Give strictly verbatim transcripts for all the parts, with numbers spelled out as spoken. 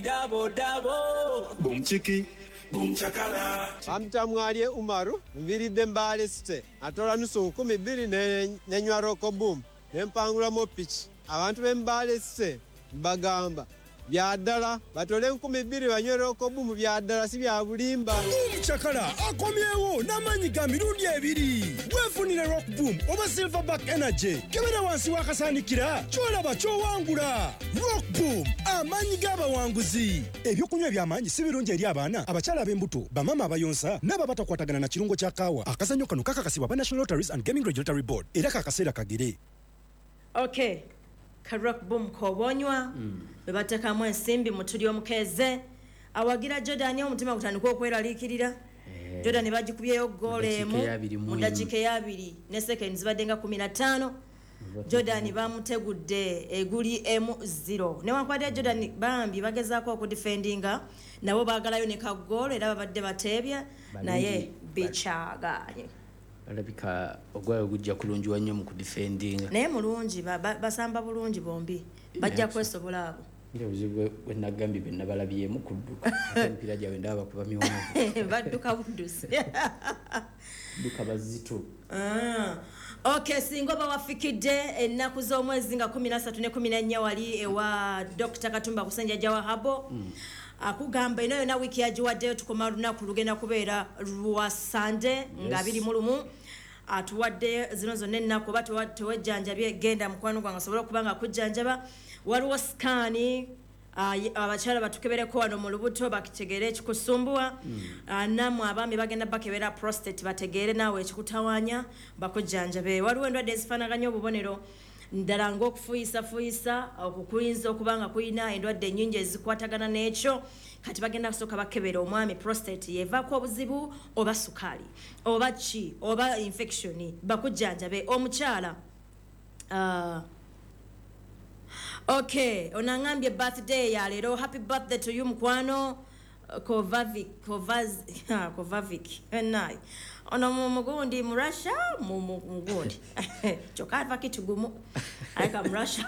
Dabo dabo Boom chiki boom chakala Amtamwalie Umaru mviride mbale site atola nusu kumi biri ne nenywa roko boom nempangula mo pitch abantu bembale site bagamba byadala batole nkumi biri banywe roko boom byadala si bya bulimba Boom chakala akomyewo namanyi ga mirundi ebiri wefunire rock boom oba silverback energy kebera wansi wakasanikira kyolaba kyowangula rock boom amanyi g'abawanguzi ebyokunywa ebyamanyi si birungi eri abaana abakyala ab'embuto bamama abayonsa n'ababatakwatagana na kirungo kya kaawa akazannyo kano kakakasibwa ba National Lotteries and Gaming Regulatory Board era kakaseera kagere. Okay, ka rock boom kobonywa bebatekamu ensimbi mutuli omukeze awagira Jordan omutima gutandika okweraliikirira Jordan bagikubyeyo goal emu mu dakika ya abiri ne seconds badenga kumi na ttaano Jordan bamutegudde eguli emu zero ne wankwade Jordan bambi bagezaako okudefendinga nabo baagalayo ne ka goal era babadde batebya naye bichaganye alabika ogwayo gujja kulungiwa nnyo mu kudefendinga naye mulungi basamba bulungi bombi bajja kwesobola abo ndio uzibwe wenagambi benabalabyemu kudduka empira jawe ndaba kuba miwanvu badduka buduse duka bazito ah okay singo bawafikidde ennaku z'omwezi nga kumi na ssatu ne kumi na nnya wali ewa Doctor Katumba Kusenja Jawa Habo mm. akugamba ino yona wiki yajiwaddeyo tukoma lunaku lugenda kubeera lwa Sunday yes. nga biri mulumu atuwadde zino zonna ennaku oba tewejjanjabye genda mukwano gwange asobola okubanga kujjanjaba waliwo skani abakyala batukebereko wano mu lubuto bakitegere ekikusumbuwa namwe abaami bagenda bakebera prostate bategere naawe ekikutawanya bakujjanjabe waliwo endwadde ezifaanaganya obubonero ndala ng'okufuyisa fuyisa okukuyinza okubanga kuyina endwadde ennyingi ezikwatagana n'ekyo kati bagenda kusooka bakebera omwami prostate yevaako obuzibu oba sukaali oba ki oba infection bakujjanjabe omukyala uh, okay onangambye birthday ya lero happy birthday to you mkwano Kovavic Kovaz Kovavic enai ono mugundi mu Russia mu mugundi chokava kitugumu aika mu Russia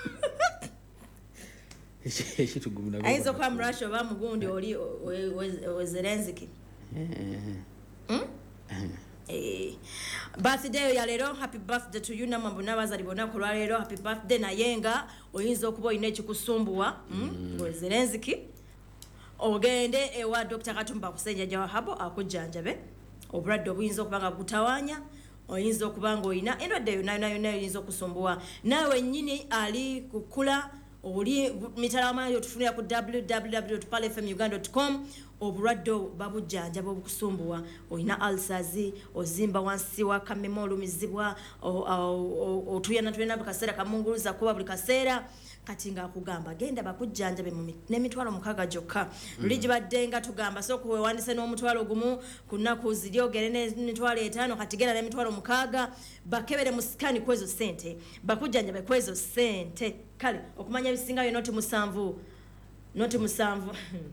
eshi tugumu na aizo kwa mu Russia ba mugundi oli Zelensky hmm eh birthday ya lero happy birthday to you namambo nabazalibona ko lero happy birthday na yenga oyinza okuba ine kikusumbuwa hmm Zelensky ogende ewa Doctor Katumba Kusenja Jawa Habo akujjanjabe obulwadde obuyinza okubanga kutawanya oyinza okubanga oyina endwadde yonna yonna yonna oyinza okusumbuwa naawe nnyini ali kukula oli mitalama yo tufunira ku w w w dot pal f m uganda dot com obulwadde babujjanjaba obukusumbuwa oyina ulcers ozimba wansi wa kamemo olumizibwa otuyana tuyana bukasera kamunguluza kuba buli kaseera kati nga akugamba genda bakujjanjabe mu nemitwalo mukaga jokka ligi baddenga tugamba so kuwe wandise n'omutwalo gumu kunaku ziryogere n'emitwalo etaano kati genda n'emitwalo mukaga bakebere mu skani kwezo sente bakujjanjabe kwezo sente kale okumanya bisinga yo noti musanvu noti musanvu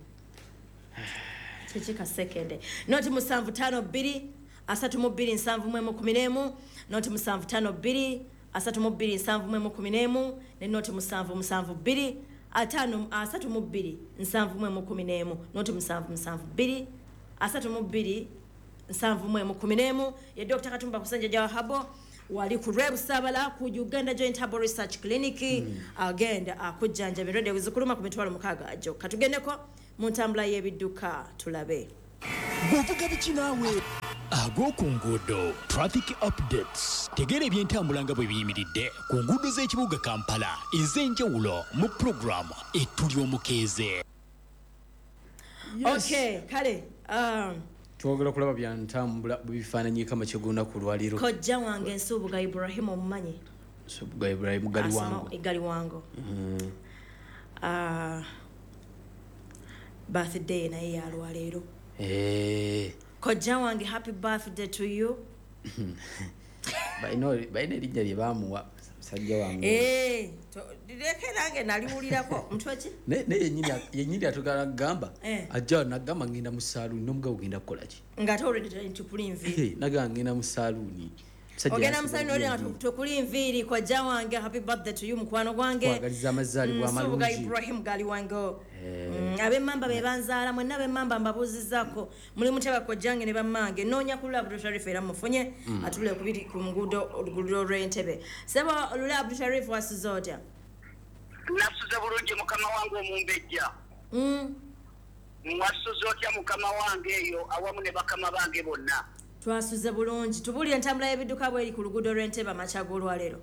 chika second noti musanvu tano biri asatu mu biri nsanvu mwe mu kumi n'emu noti musanvu tano biri asatu mu biri nsanvu mwe mu kumi n'emu ne noti musanvu musanvu biri atano asatu mu biri nsanvu mwe mu kumi n'emu noti musanvu musanvu biri asatu mu biri nsanvu mwe mu kumi n'emu ye Doctor Katumba Kusenja Jawa Habo wali ku Rebu Sabala ku Uganda Joint Herbal Research Clinic mm. agenda akujjanja birode bizikuluma ku mitwalo mukaga ajo katugendeko mu ntambula y'ebidduka tulabe Govuga bikinawe ago ku nguudo traffic updates tegera ebyentambula nga bwe biyimiridde ku nguudo z'ekibuga Kampala ez'enjawulo mu program etuli omukeeze. Okay kale um twogera kulaba byantambula bifaananyika makigunda ku lwaliro kojja wange Nsubuga Ibrahim omumanyi Nsubuga Ibrahim gali wango gali wango mm. ah birthday na ya lwaliro eh kojja wange happy birthday to you baino baine lijja lyebamuwa sajja wange eh to direke nange naliwulirako mtwachi ne ne yenyiri yenyiri atugala gamba eh. ajja nagamba ngenda mu saluni nomuga ugenda kukola ki ngata already ntupuli nvi eh naga ngenda mu saluni ogenda musani oli nga tukuli nviiri kwa jawange happy birthday to you mukwano gwange kwagaliza amazaalibwa amalungi Subuga Ibrahim gali wange ab'emmamba be banzaala mwenna ab'emmamba mbabuuzizzaako muli muteba kojjange ne bammange noonya kulula Abdul Sharif era mufunye atule kubiri ku nguudo oluguudo lw'Entebbe sebo olula Abdul Sharif wasuze otya nasuze bulungi mukama wange omumbejja wasuze otya mukama wange eyo awamu ne bakama bange bonna twasuze bulungi tubulire entambula y'ebidduka bweri ku luguudo lw'Entebbe amakya g'olwaleero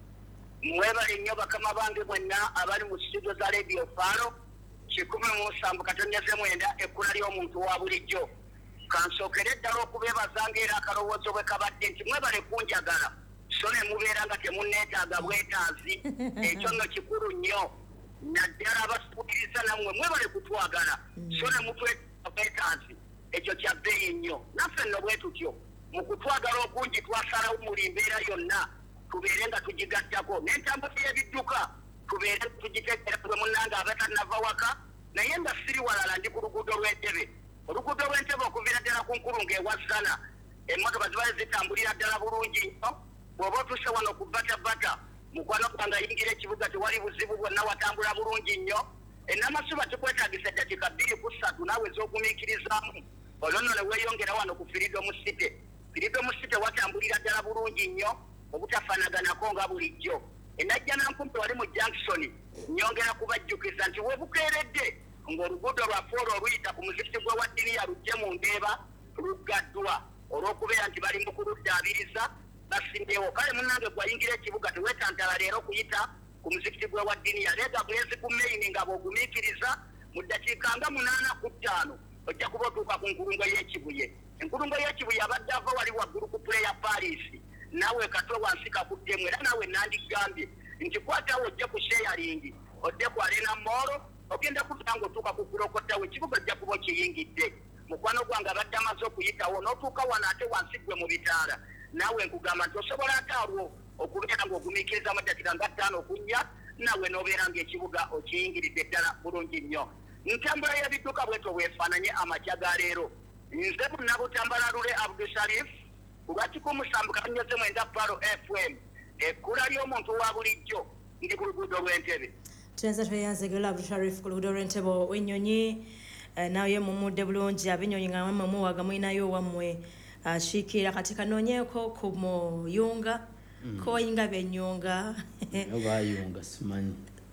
mwebale nnyo bakama bange mwenna abali mu studio za radio Faro kikumi mu nsanvu katonyeze mwenda ekkula ly'omuntu wa bulijjo kansookere eddala okubeebazanga era akalowoozo bwe kabadde nti mwebale kunjagala so ne mubeera nga temunneetaaga bwetaazi ekyo nno kikulu nnyo naddala abasukiriza nammwe mwebale kutwagala so ne mutwetaaga bwetaazi ekyo kya bbeeyi nnyo naffe nno bwe tutyo mu kutwagala okungi twasalawo muli mbeera yonna tubeere nga tugigattako n'entambula y'ebidduka tubeere tugitegera bwe munnanga abatanava waka naye nga siri walala ndi ku luguudo lw'Entebbe oluguudo lw'Entebbe okuviira ddala ku nkulungo ewazzana emmotoka zibaye zitambulira ddala bulungi nnyo bw'oba otuuse wano ku batabata mukwano gwange ayingira ekibuga tewali buzibu bwonna watambula bulungi nnyo ennamasuba tukwetaagisa eddakiika bbiri ku ssatu naawe ez'ogumiikirizaamu olwo nno ne weeyongera wano ku Freedom City Freedom City watambulira ddala bulungi nnyo obutafaanaganako nga bulijjo enajja nankumpe wali mu junction nyongera kubajjukiza nti webukeeredde ng'oluguudo lwa foolo oluyita ku muzikiti gwe wa ddiniya lujje mu Ndeeba luggaddwa olw'okubeera nti bali mu kuluddaabiriza basimbeewo kale munnange gwayingira ekibuga teweetantala leero kuyita ku muzikiti gwe wa ddiniya leega bulezi ku maini nga bw'ogumiikiriza mu ddakiika nga munaana ku ttaano ojja kuba otuuka ku nkulungo y'ekibuye enkulungo y'ekibuye abadde ava wali waggulu ku puleya Paris nawe katwe wansi kakuddemu era nawe nandigambye nti kwatawo ojje ku sharing odde ku Arena Mall ogenda kuva ng'otuuka ku kulokotawo ekibuga ojja kuba okiyingidde mukwano gwange abadde amaze okuyitawo n'otuuka wano ate wansi gwe mu bitaala naawe nkugamba nti osobola ate alwo okubeera ng'ogumiikiriza mu ddakiika nga ttaano okunnya naawe n'obeera ng'ekibuga okiyingiridde ddala bulungi nnyo ntambula y'ebidduka bwetyo bwefaananye amakya ga leero nze munnabutambala lule Abdul Sharif lwakiko musanvu katonyeze mwenda Faro F M ekkula ly'omuntu wa bulijjo ndi ku luguudo lw'Entebbe tuyenza tweyanzegera Abdul Sharif ku luguudo lw'Entebbe w'ennyonyi naye mumudde bulungi ab'ennyonyi nga mwemwe muwaga mwinayo wammwe akiikirira kati kanoonyeeko ku muyunga koyinga byennyunga obayunga simanyi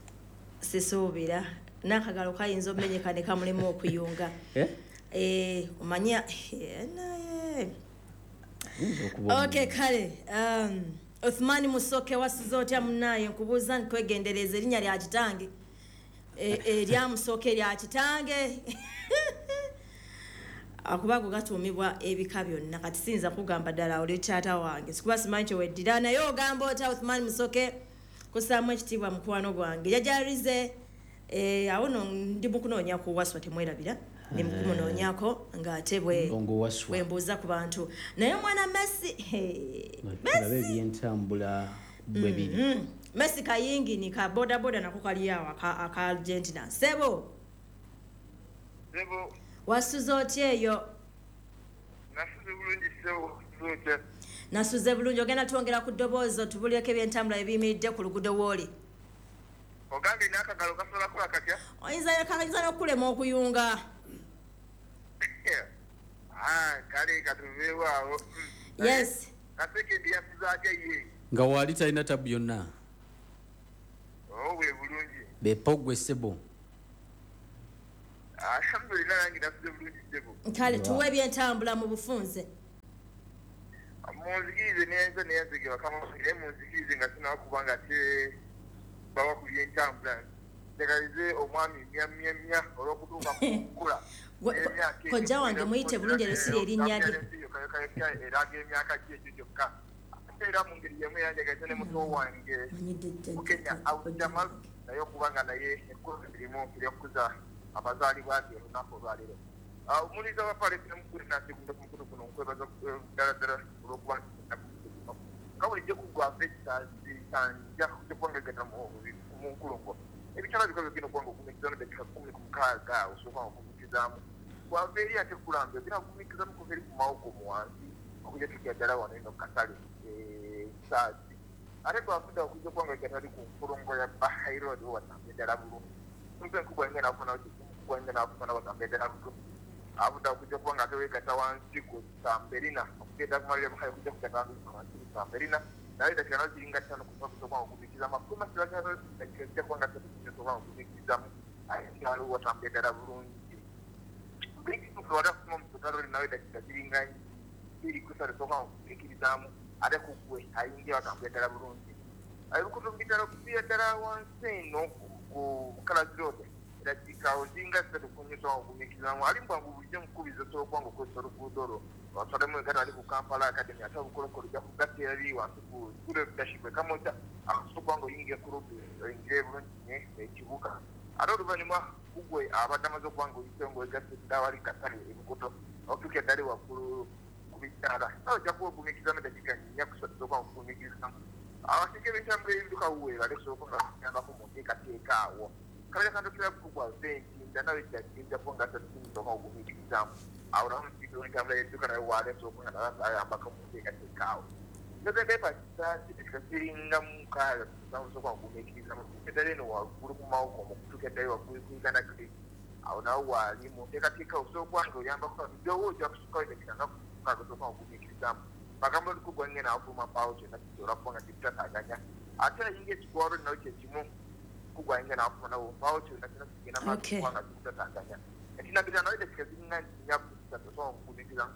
sisuubira n'akagalo kayinza omenyeka ne kamulemu okuyunga omanya naye okay kale um Uthmani Musoke wasuze otya munnaye nkubuuza nkwegendereza erinnya lya kitange erya Musoke lya kitange akubago gatuumibwa ebika byonna kati siyinza kugamba ddala oli taata wange sikuba simanyi kyeweddira naye ogamba otya Uthmani Musoke kusaamu ekitiibwa mukwano gwange jajalize awo no ndi mukunoonya ku waswa temwerabira ni mukumunoonyako ng'ate bwe mbuuza ku bantu naye omwana Messi Messi ebyentambula bwe biri Messi kayingi ni ka boda boda nako kali awo aka Argentina sebo sebo wasuze otya eyo nasuze bulungi sebo zotya nasuze bulungi ogenda twongera ku ddoboozi tubulireko ebyentambula ebiyimiridde ku luguudo wooli ogambe n'akagalo kasobola kuba katya oyinza n'okulema okuyunga ah kale katuveewo awo yes kasekendi yasizaako ye nga wali talina tabu yonna oh bwe bulungi bepogwe sebo alhamdulillah nange nasuze bulungi sebo kale tuwe ebyentambula mu bufunze munzikirize neyenza neyanzege bakama naye munzikirize nga sinakuba nga te baba ku byentambula njagalize omwami myamyamya olw'okutuuka kukula kojja wange muyite bulungi erisiri erinnya lye eraga emyaka ki ekyo kyokka ate era mu ngeri yemu yanjagaliza ne muto wange mukenya Abduljamal naye okuba nga naye ekkulu mirimu ery'okukuza abazaalibwa ge olunaku olwaleero omuliza wa palestina mukulu nasigunda ku mukulu guno nkwebaza ddala ddala olw'okuba nga bulijjo kugwava ekitanja kyokubangagata mu nkulungo ebitala bikobe bino kubanga ogumikiza n'eddakika kumi ku mukaaga osooka okugumikizaamu gwava eri ate kulambya bira gumikizamu kuva eri ku mawoko mu wansi okujja tukiddala wano ino katale saazi ate twafudde okujja kubanga katali ku nkulungo ya Bahai Road watambye ddala bulungi mpe nkubwa ngena afuna nkubwa ngena afuna watambye ddala bulungi abuda okujja kubanga atewekata wansi ku Samberina okugenda kumalira Bahai okujja kukata wansi ku Samberina naye dakika no ziringa ttaano kuva kusobola okubikiza makumi kiragano ekijja kubanga tusobola okubikizamu ayalo watambye ddala bulungi Florida from Totoro nawe dakika ziringa iri kusara soka okukirizamu ate kugwe ayingira bakambetera bulungi ayikutumbitara kusiya ddala wansi no ku Kalazi Road dakika ozinga zitatu kunyusa okumikizamu ali mbwangu bujje mukubiza sokwangu kwesa oluguudo wasalemu ekata ali ku Kampala Academy ate obukolokolo ja kugatera ali wansi ku kule leadership kamoja akusokwangu yingira ku rubi ingire bulungi ekibuga ate oluvannyuma kugwe abadde amaze okubanga oyisengo egatte dawali katale ebukoto okutuuka eddali waggulu ku bitala nawe ojja kuba ogumikizamu eddakiika nnya kusatu sooka okugumikizamu abasika ebentambula ebiduka wuweera ate sooka nga kuyambako mu nteekateeka awo kabira kantokera kugwa ventinda nawe ejjajinja kuba nga satukimu sooka ogumikirizamu awo nawo musika wentambula yeduka nawe waale sooka nga nawe ayambako mu nteekateeka awo nozembepakisasi ekika siringa mukaaga sooka ogumikirizamu eddala eno waggulu ku mawoko okutuuka eddali waggulu ku Uganda Creek awo nawe waali mu nteekateeka osookwange oyambako biddewo ojja kusukawo eddakiika nga kukaaga sooka ogumikirizamu magambo olikugwa ngena afuluma paawo kyonna kisobola kuba nga tekitataganya ate ayinga ekigwalo nawe kyekimu kugwa ngena afuluma nawo paawo kyonna kyonna kigenda maazi kuba nga tekitataganya ekinagirira nawe eddakiika ziringa nnya kusatu sooka ogumikirizamu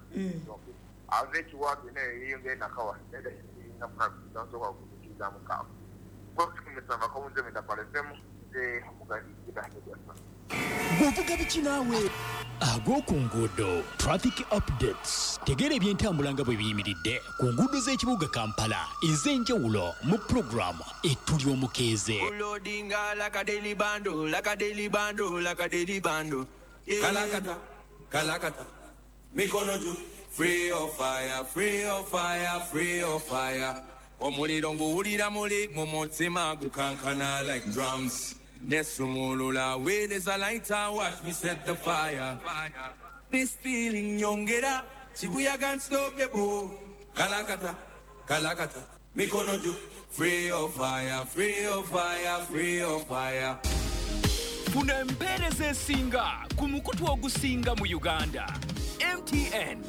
ave ekiwago nayo yeyongere nakawa eddakiika ziringa munakusatu sooka ogumikirizamu kaavu kukumisa makonze mendapalesemu nze mugali gidahegasa bw'ovuga biki naawe ag'oku nguudo traffic updates tegeera ebyentambula nga bwe biyimiridde ku nguudo z'ekibuga Kampala ez'enjawulo mu puroguramu ettuli omukeeze Loadinga like a daily bando, like a daily bando, like a daily bando. Yeah. Kalakata, kalakata, mikono juu. Free of fire, free of fire, free of fire. Omuliro nguwulira muli mu mutima gukankana like drums. Nesumulula way there's a lighter, watch me set the fire. This feeling nyongera, chibuya can't stop the boom. Kalakata, kalakata, mikono juu. Free of fire, free of fire, free of fire. Funa empeereza esinga ku mukutu ogusinga mu Uganda. M T N.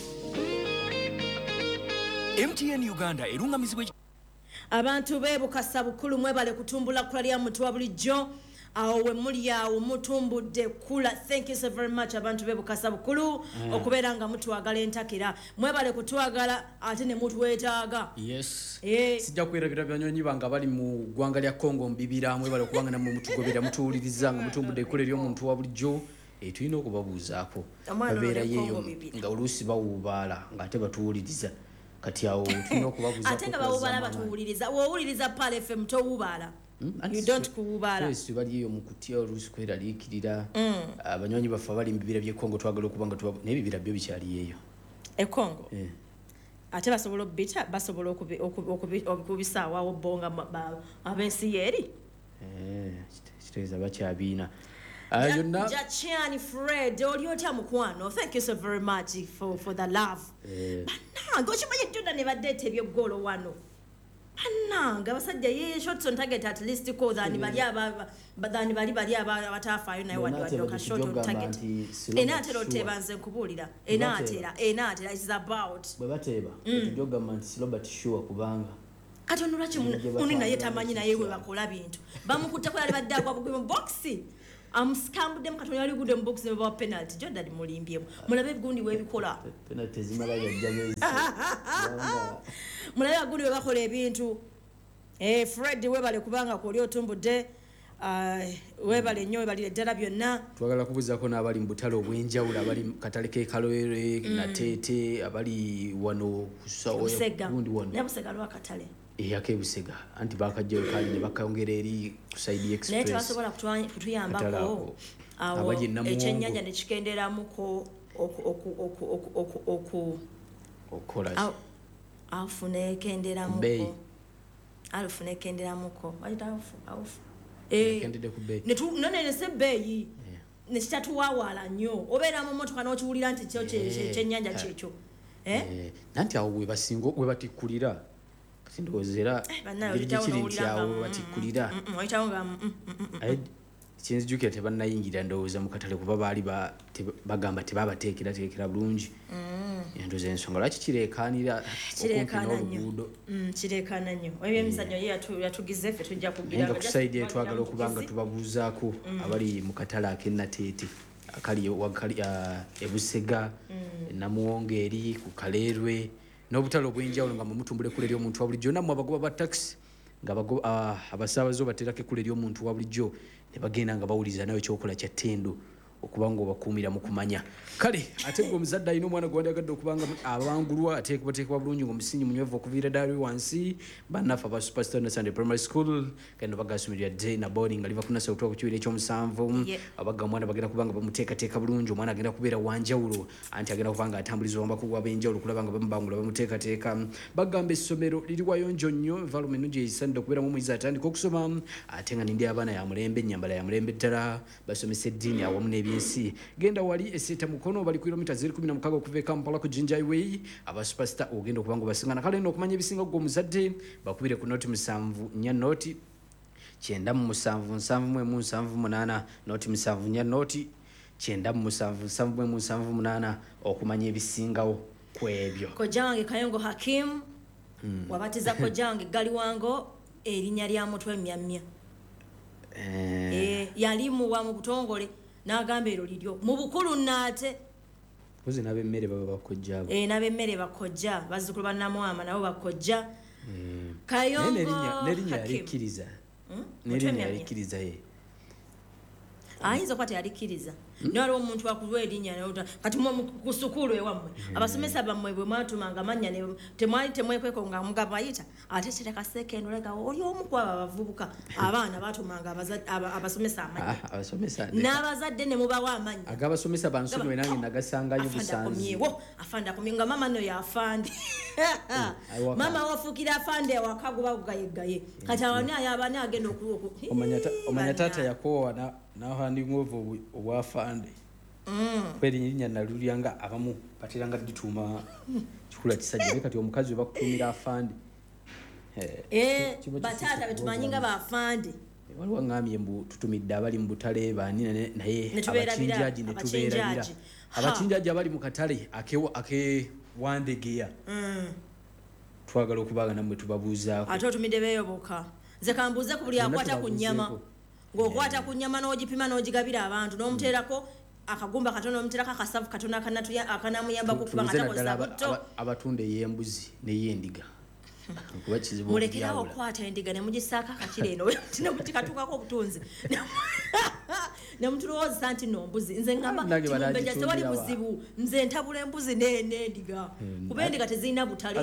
M T N Uganda erungamizibwa abantu bebukasa bukulu mwebale kutumbula kula lya mutwa bulijjo awo we muli awo mutumbudde kula. Thank you so very much abantu bebukasa bukulu mm. okubeera nga mutwagala entakira mwebale kutwagala ate ne mutwetaaga. Yes eh. sijja kwerabira byanyonyi banga bali mu ggwanga lya Congo mbibira mwebale kubanga namwe mutugobera mutuwuliriza nga mutumbudde kula lyo omuntu wa bulijjo e tulina okubabuuzaako babeera yeeyo nga oluusi bawuubaala ng'ate batuwuliriza kati awo tulina okubabuuzaako ate nga bawuubaala batuwuliriza woowuliriza Pal F M towuubaala you don't kuwuubaala twesi bali eyo mu kutya oluusi kweraliikirira abanywanyi baffe abali mu bibira by'e Congo twagala okuba nga tuba naye ebibira byo bikyali eyo e Congo ate basobola okubita basobola okubisaawo awo bo nga ab'ensi yeeri kitegeeza bakyabiina Jachani Fred, oli otya mukwano. Thank you so very much for for the love. Bananga okimanyi Jordan ne badete ebyogolo wano. Bananga basajja ye shots on target at least ko than bali aba badani bali bali aba abatafayo naye wadi wadoka shot on target. Enatero tebanze kubulira. Enatera enatera is about. Bwe bateba tujoga manti Robert Shaw kubanga. Katono lwaki muni naye tamanyi naye we bakola bintu. Bamukutte ko yali badde agwa mu boxi. I'm scammed them katono yali gude box ne ba penalty Jordan mulimbyemu mulabe gundi webikola penalty zimala yajjabeza mulabe gundi webakola ebintu eh Fred webale kubanga ko lyo tumbudde uh webale nnyo webale ddala byonna twagala kubuzaako n'abali mu butale obwenjawulo abali katale ke Kalwere na Tete abali wano kusawo gundi wano ne busega lwa katale yake busega anti bakajja kali ne bakongera eri kuside express ne twasobola kutuyambako awo ekyennyanja ne kikenderamuko oku oku oku oku oku okola afune kenderamuko alfune kenderamuko ayita afu afu eh kendide ku bay ne tu none ne se bay ne kitatuwawala nnyo obeera mu motoka n'okiwulira nti kyo kyennyanja kyekyo eh nanti awo we basingo we batikulira kati ndozera bikiri nti awo batikulira oyitawonga kinzi jukira tebannayingira ndowooza mu katale kuba baali bagamba tebabateekera teekera bulungi endoza ensonga lwaki kireekaanira kireekaana nnyo kireekaana nnyo ebyemizannyo ye yatugize ffe tujja kugira nga kusaidi etwagala okuba nga tubabuuzaako abali mu katale ak'ennateete akali wakali ebusega namuwongeeri ku kaleerwe n'obutale obw'enjawulo nga mumutumbula ekkula ery'omuntu wa bulijjo nammwe abagoba ba taxi nga abasaabaze obateerako ekkula ery'omuntu wa bulijjo ne bagenda nga bawuliza nawe ekyokola kya ttendo okuba nga obakuumira mu kumanya kale ate gwe omuzadde alina omwana gwe wandyagadde okuba nga abangulwa ateekebwateekebwa bulungi ng'omusingi munywevu okuviira ddala wansi bannaffe aba superstar na sunday primary school kagenda bagasumirira day na boarding nga liva ku nasa okutuuka ku kibiira ekyomusanvu abagga omwana bagenda kuba nga bamuteekateeka bulungi omwana agenda kubeera wanjawulo anti agenda kuba nga atambulizibwa mu bakugu ab'enjawulo okulaba nga bamubangula bamuteekateeka bagamba essomero liri wayonjo nnyo environment nnungi eyisanidde okubeeramu omuyizzi atandika okusoma ate nga nindi abaana ya mulembe ennyambala ya mulembe ddala basomesa eddiini awamu n'ebi ensi genda wali eseta mukono bali kilomita zero kumi na mukaaga okuva e Kampala ku Jinja Highway aba superstar ogenda okuba nga basingana kale n'okumanya ebisinga gwe omuzadde bakubire ku noti musanvu nnya noti kyenda mu musanvu nsanvu mu emu nsanvu munaana noti musanvu nnya noti kyenda mu musanvu nsanvu mu emu nsanvu munaana okumanya ebisingawo ku ebyo kojja wange Kayongo Hakim wabatiza kojja wange gali wango erinnya lya mutwe myamya eh yalimu wa mu butongole n'agamba ero liryo mu bukulu nnaate kuzi n'abemmere baba bakojja eh n'abemmere bakojja bazzukulu ba Namwama nabo bakojja Kayongo nerinya yalikiriza nerinya yalikiriza ye ayinza kwata yalikiriza nalo omuntu wakulwa erinnya n'ota kati mu kusukulu ewammwe abasomesa bammwe bwe mwatumanga amanya ne temwali temwekweko nga mugaba ayita ate kireka sekendo leka oli omu kwaba abavubuka abaana batumanga abasomesa amanya abasomesa n'abazadde ne mubawa amanya agabasomesa bansomwe nange nagasangayo busanzi afanda kuminga mama no yafandi mama wafukira afande wakaguba kugayegaye kati abana yabana agenda okuwo omanya omanya tata yakowa na naho ndi ngovu obwafande mm kweli nyinya nalulyanga abamu patiranga dituma kikula kisajja kati omukazi bakutumira afande eh batata betumanyinga bafande waliwo ngamye mbu tutumidde abali mu butale bani naye abachinjaji ne tubeerabira abachinjaji abali mu katale akewa ake wandegeya mm twagala okubaga namwe tubabuuzaako ate otumidde beeyoboka nze kambuuze ku buli akwata ku nnyama ng'okwata ku nnyama n'ogipima n'ogigabira abantu n'omuteerako akagumba katono n'omuteerako akasavu katono akanamuyamba kukuba nga takozesa butto abatunda ey'embuzi n'ey'endiga kuba kizibu mulekerawo okwata endiga ne mugisaako akakire eno nemutikatuukako obutunzi ne mutulowooza nti nno mbuzi nze ngamba kimumbejja tewali buzibu nze ntabula embuzi n'endiga kuba endiga tezirina butale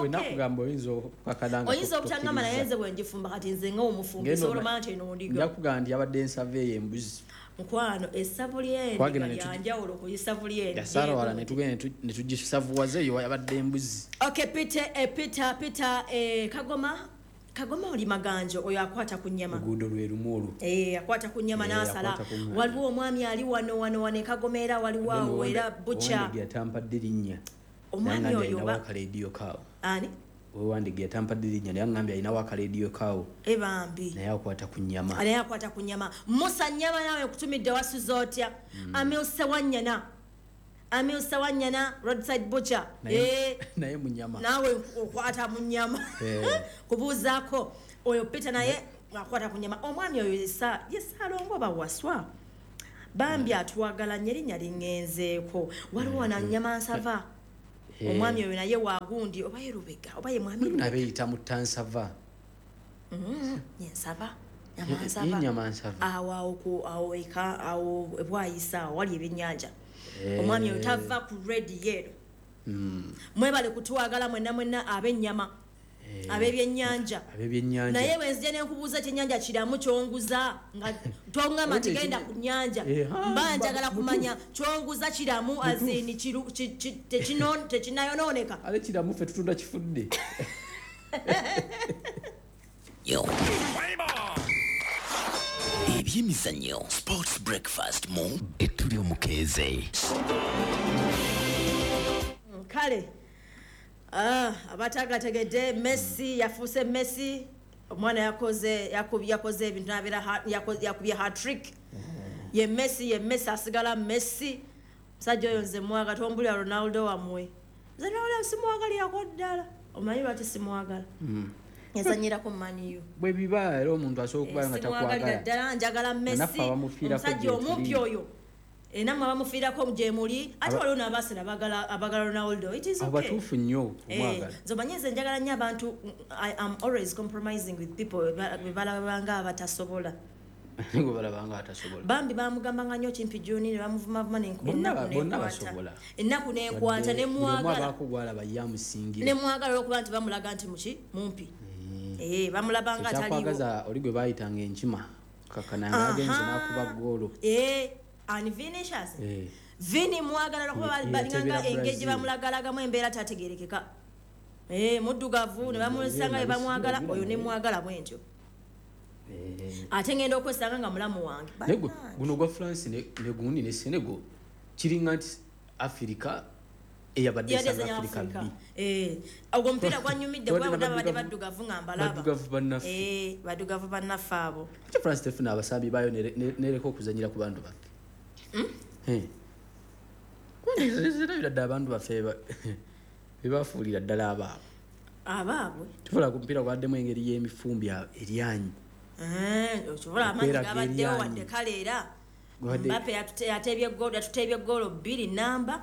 oyinza obutangamba naye nze bwe njifumba kati nze nga omufumbi nsobola omanya nti eno ndiga njakugamba nti abadde ensava eyo embuzi mukwano essavuli y'endiga yanjawulo ku essavuli y'endiga yasarawala ne tugenda ne tugisavuwaza eyo yabadde embuzi okay Peter eh, Peter Peter eh, Kagoma Kagoma oli maganjo oyo akwata ku nnyama gudo lwe lumulu eh akwata ku nnyama n'asala waliwo omwami ali wano wano wane Kagoma era waliwo awo era bucha yatampadde linnya omwami oyo ba radio kawo ani wewandige yatampadde linnya naye ngambye alina waka radio kawo ebambi naye akwata ku nnyama naye akwata ku nnyama Musa nnyama nawe kutumidde wasuzootya amilse wanyana amilse wanyana roadside butcher eh naye mu nnyama nawe okwata mu nnyama kubuuzaako oyo Peter naye akwata ku nnyama omwami oyo yesa yesalongo bawaswa bambi atwagala nyerinya lingenzeeko waliwo na nnyama nsava omwami oyo naye wagundi oba ye Lubega oba ye mwami nabeyita mu tansava nyensava nyamansava awo awo ku awo eka awo ebwayisa wali ebyennyanja omwami oyo tava ku red yellow mwebale kutwagala mwenna mwenna ab'ennyama ab'ebyennyanja naye bwenzije ne nkubuuza ekyennyanja kiramu kyonguza nga tongamba nti genda ku nnyanja mba njagala kumanya kyonguza kiramu azini tekinayonooneka ale kiramu ffe tutunda kifudde ebyemizannyo sports breakfast mu etuli omukeeze kale Ah, abatagategedde Messi yafuuse Messi omwana yakoze yakubye yakoze ebintu nabira yakubye hat trick ye Messi ye Messi asigala Messi musajja oyo nze mwaga tombulira Ronaldo wamwe nze Ronaldo simwagali yakoddala omanyi lwaki simwagala yazanyira ku maniyo bwe biba era omuntu asobola kuba nga takwagala ddala njagala Messi omusajja omupya oyo enamwe bamufiirako mujemuli ate waliwo n'abasera abagala abagala Ronaldo it is okay abatuufu nnyo kumwagala nzomanye nze njagala nnyo abantu I am always compromising with people be balabanga abatasobola ngo balabanga abatasobola bambi bamugambanga nnyo Kimpi Juni ne bamuvuma vuma n'enkwata ennaku n'enkwata ne mwagala bakugwala bayamusingira ne mwagala okuba nti bamulaga nti muki mumpi eh bamulabanga ataliwo kyakwagaza oli gwe bayitanga enkima kakananga agenze n'akuba ggoolo eh and Vinicius eh Vini mwagala kuba balinganga engage bamulagalagamu embeera tategerekeka eh muddugavu ne bamusanga be bamwagala oyo ne mwagala bwentyo eh ate ngenda okwesanga nga mulamu wange nego guno gwa France ne ne gundi ne Senegal kiringa nti Afrika eyabadde South Africa eh ogwo mpira gwanyumidde gwa badde baddugavu ng'ambalaba baddugavu bannaffe eh baddugavu bannaffe abo kyo France tefuna abasambi bayo nereko okuzanyira ku bantu baffe eh kwani zera bidda abantu baffe bebafuulira ddala abaabo abaabwe tufula ku mpira gwaddemu engeri y'emifumbi eryanyi eh ochobola amanyi gabaddewo wadde kaleera Mbappe yatebye ggoolo yatutebye ggoolo bbiri namba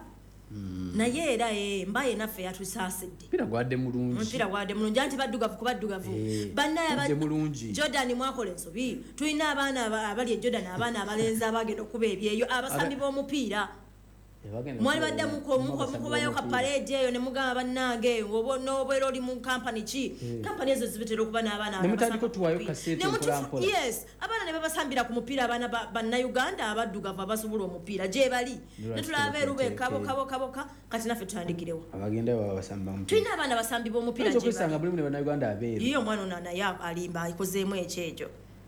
naye era mbaye naffe yatusaasidde mpira gwadde mulungi mpira gwadde mulungi anti baddugavu ku baddugavu bannaya mulungi Jordan mwakola ensobi tulina abaana abali e Jordan abaana abalenzi abagenda okuba ebyeyo abasambi b'omupiira mwali badde mukubayo ka parade eyo ne mugamba bannange oba n'obeera oli mu company ki company ezo zibitera okuba n'abaana nemutandika otuwayo kasete mpolampola yes abaana ne babasambira ku mupiira abaana bannayuganda abaddugavu abasobola omupiira gye bali ne tulaba erube kabo kabo kabo kati naffe tutandikirewo abagenda baba basamba omupiira tulina abaana basambi b'omupiira gye bali okusanga buli mu bannayuganda abeeru iyo omwana ono naye alimba ayikozeemu ekyejo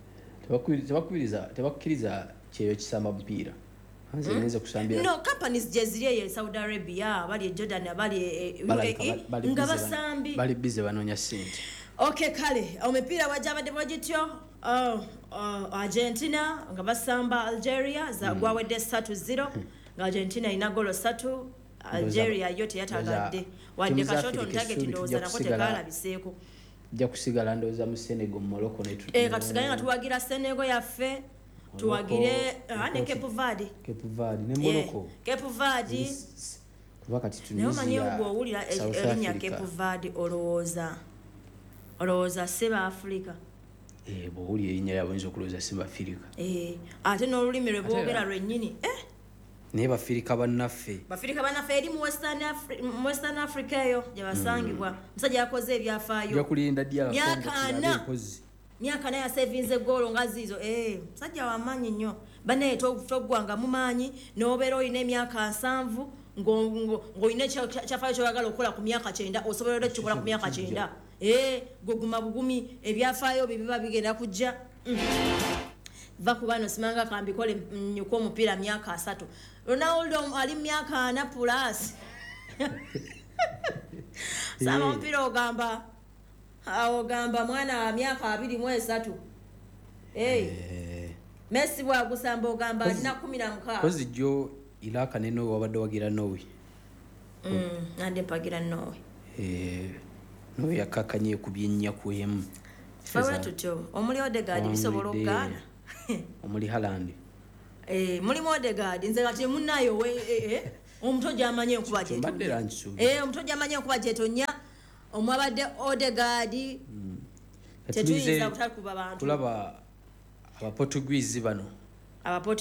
tebakkiriza tebakkiriza kyeyo kisamba mupiira nze kusambira no companies jeziriye ye Saudi Arabia bali Jordan bali nga basambi bali busy banonya sente okay kale omepira wajabade bwajityo oh Argentina nga basamba Algeria za mm. gwawede three zero nga Argentina ina golo three Algeria yote yatagadde wadde kashoto ntage ndoza na kote kala biseko ja kusigala ndoza mu Senegal Morocco ne tu eh katusigala nga tuwagira Senegal yaffe tuwagire ane Cape Verde Cape Verde ne Morocco Cape Verde wakati Tunisia ne manyi ubwo ulira erinya Cape Verde oloza oloza seba Africa eh bo uli erinya yabonzo kuloza seba Africa eh ate no lulimi lwebogera lwennyini eh ne bafirika bannaffe bafirika bannaffe eri mu Western Africa mu Western Africa yo jabasangibwa musajja yakoze ebyafaayo yakulinda dia myaka myaka naye asevinze golo ngazizo eh musajja wamanyi nnyo bane togwanga mumanyi n'obeera olina emyaka nsanvu ng'olina kyafaayo kyoyagala okukola ku myaka kyenda osobola okukikola ku myaka kyenda eh goguma bugumi ebyafaayo bye biba bigenda kujja va ku bano simanga kambikole nyuko omupiira myaka asatu Ronaldo ali myaka ana plus sama omupiira ogamba awo gamba mwana wa myaka abiri mu esatu eh Messi bwa gusamba ogamba alina kumi na mukaaga kozi jo ilaka neno wabadde wagira nowe mm nande pagira nowe eh no yakakanye kubyenya kwemu fawa tuto omuli Odegaard bisobola okugana omuli Haaland eh muli Odegaard nze kati munayo we eh omutoja amanye okuba je eh omutoja amanye okuba je tonya omwabadde Odegaard tetuyinza kutakuba abantu tulaba aba Portuguese bano aba